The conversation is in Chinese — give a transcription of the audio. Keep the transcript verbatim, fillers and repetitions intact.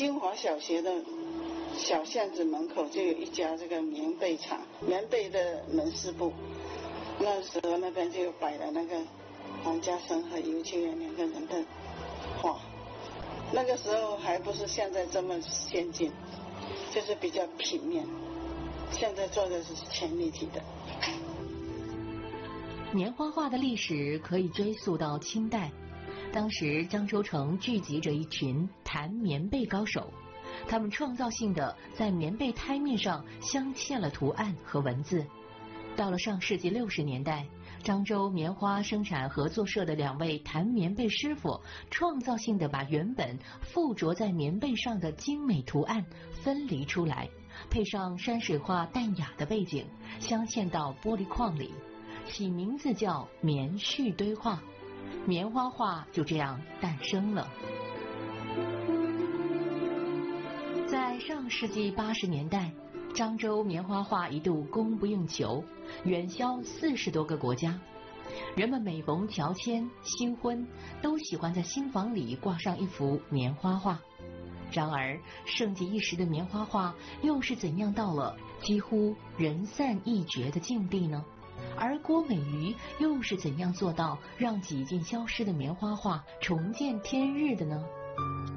金华小学的小巷子门口就有一家这个棉被厂，棉被的门市部。那时候那边就摆了那个黄家生和尤秋远两个人的画。那个时候还不是现在这么先进，就是比较平面。现在做的是全立体的。 棉花画的历史可以追溯到清代，当时漳州城聚集着一群弹棉被高手，他们创造性的在棉被胎面上镶嵌了图案和文字。到了上世纪六十年代，漳州棉花生产合作社的两位弹棉被师傅创造性的把原本附着在棉被上的精美图案分离出来，配上山水画淡雅的背景，镶嵌到玻璃框里，起名字叫棉絮堆画，棉花画就这样诞生了。在上世纪八十年代，漳州棉花画一度供不应求，远销四十多个国家。人们每逢乔迁、新婚，都喜欢在新房里挂上一幅棉花画。然而，盛极一时的棉花画又是怎样到了几乎人散易绝的境地呢？而郭美瑜又是怎样做到让几近消失的棉花画重见天日的呢？